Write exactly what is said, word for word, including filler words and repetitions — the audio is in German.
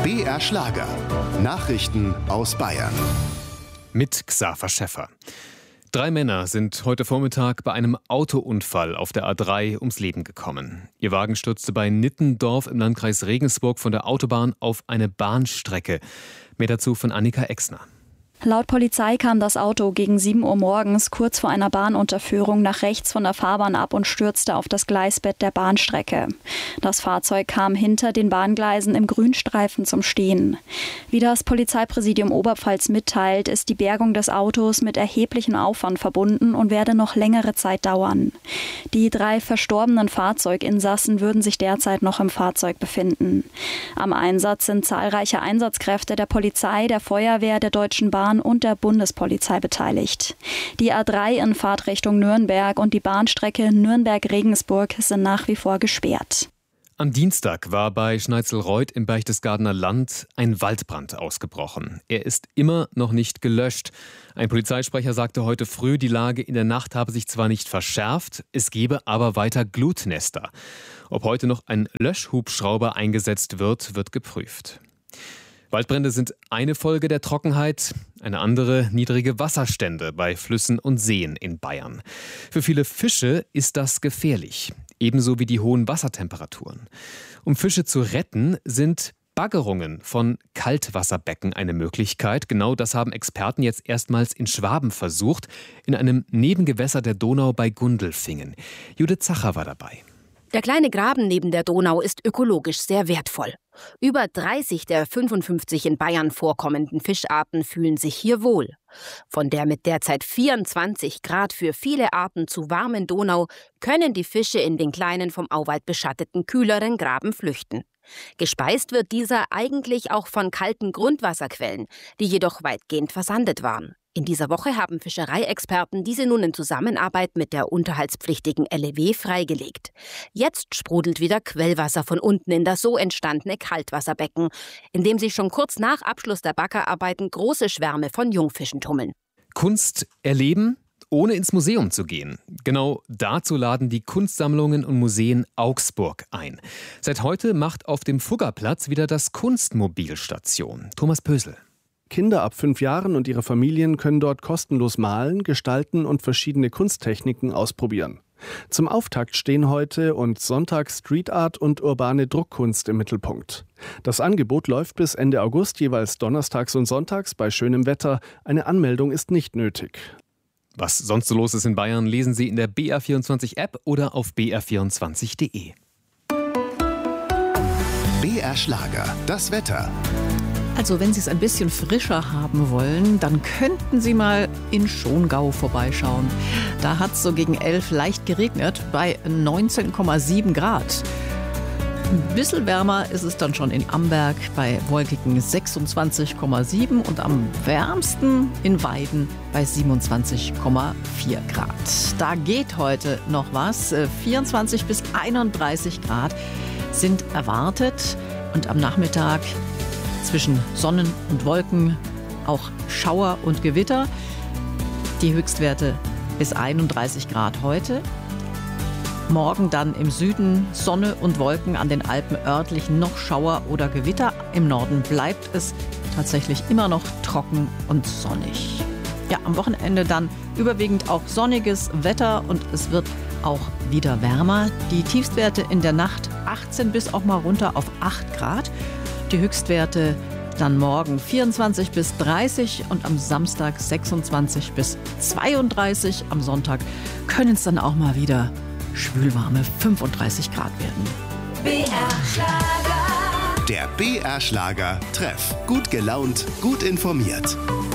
B R Schlager. Nachrichten aus Bayern. Mit Xaver Schäffer. Drei Männer sind heute Vormittag bei einem Autounfall auf der A drei ums Leben gekommen. Ihr Wagen stürzte bei Nittendorf im Landkreis Regensburg von der Autobahn auf eine Bahnstrecke. Mehr dazu von Annika Exner. Laut Polizei kam das Auto gegen sieben Uhr morgens kurz vor einer Bahnunterführung nach rechts von der Fahrbahn ab und stürzte auf das Gleisbett der Bahnstrecke. Das Fahrzeug kam hinter den Bahngleisen im Grünstreifen zum Stehen. Wie das Polizeipräsidium Oberpfalz mitteilt, ist die Bergung des Autos mit erheblichem Aufwand verbunden und werde noch längere Zeit dauern. Die drei verstorbenen Fahrzeuginsassen würden sich derzeit noch im Fahrzeug befinden. Am Einsatz sind zahlreiche Einsatzkräfte der Polizei, der Feuerwehr, der Deutschen Bahn und der Bundespolizei beteiligt. Die A drei in Fahrtrichtung Nürnberg und die Bahnstrecke Nürnberg-Regensburg sind nach wie vor gesperrt. Am Dienstag war bei Schneizelreuth im Berchtesgadener Land ein Waldbrand ausgebrochen. Er ist immer noch nicht gelöscht. Ein Polizeisprecher sagte heute früh, die Lage in der Nacht habe sich zwar nicht verschärft, es gebe aber weiter Glutnester. Ob heute noch ein Löschhubschrauber eingesetzt wird, wird geprüft. Waldbrände sind eine Folge der Trockenheit, eine andere niedrige Wasserstände bei Flüssen und Seen in Bayern. Für viele Fische ist das gefährlich, ebenso wie die hohen Wassertemperaturen. Um Fische zu retten, sind Baggerungen von Kaltwasserbecken eine Möglichkeit. Genau das haben Experten jetzt erstmals in Schwaben versucht, in einem Nebengewässer der Donau bei Gundelfingen. Judith Zacher war dabei. Der kleine Graben neben der Donau ist ökologisch sehr wertvoll. Über dreißig der fünfundfünfzig in Bayern vorkommenden Fischarten fühlen sich hier wohl. Von der mit derzeit vierundzwanzig Grad für viele Arten zu warmen Donau können die Fische in den kleinen, vom Auwald beschatteten, kühleren Graben flüchten. Gespeist wird dieser eigentlich auch von kalten Grundwasserquellen, die jedoch weitgehend versandet waren. In dieser Woche haben Fischereiexperten diese nun in Zusammenarbeit mit der unterhaltspflichtigen L E W freigelegt. Jetzt sprudelt wieder Quellwasser von unten in das so entstandene Kaltwasserbecken, in dem sich schon kurz nach Abschluss der Baggerarbeiten große Schwärme von Jungfischen tummeln. Kunst erleben, ohne ins Museum zu gehen. Genau dazu laden die Kunstsammlungen und Museen Augsburg ein. Seit heute macht auf dem Fuggerplatz wieder das Kunstmobil Station. Thomas Pösel. Kinder ab fünf Jahren und ihre Familien können dort kostenlos malen, gestalten und verschiedene Kunsttechniken ausprobieren. Zum Auftakt stehen heute und Sonntag Street Art und urbane Druckkunst im Mittelpunkt. Das Angebot läuft bis Ende August, jeweils donnerstags und sonntags bei schönem Wetter. Eine Anmeldung ist nicht nötig. Was sonst so los ist in Bayern, lesen Sie in der B R vierundzwanzig App oder auf b r vierundzwanzig punkt d e. B R Schlager, das Wetter. Also wenn Sie es ein bisschen frischer haben wollen, dann könnten Sie mal in Schongau vorbeischauen. Da hat es so gegen elf leicht geregnet bei neunzehn Komma sieben Grad. Ein bisschen wärmer ist es dann schon in Amberg bei wolkigen sechsundzwanzig Komma sieben und am wärmsten in Weiden bei siebenundzwanzig Komma vier Grad. Da geht heute noch was. vierundzwanzig bis einunddreißig Grad sind erwartet und am Nachmittag zwischen Sonnen und Wolken auch Schauer und Gewitter. Die Höchstwerte bis einunddreißig Grad heute. Morgen dann im Süden Sonne und Wolken, an den Alpen örtlich noch Schauer oder Gewitter. Im Norden bleibt es tatsächlich immer noch trocken und sonnig. Ja, am Wochenende dann überwiegend auch sonniges Wetter und es wird auch wieder wärmer. Die Tiefstwerte in der Nacht achtzehn bis auch mal runter auf acht Grad. Die Höchstwerte dann morgen vierundzwanzig bis dreißig und am Samstag sechsundzwanzig bis zweiunddreißig. Am Sonntag können es dann auch mal wieder schwülwarme fünfunddreißig Grad werden. B R Schlager. Der B R Schlager Treff. Gut gelaunt, gut informiert.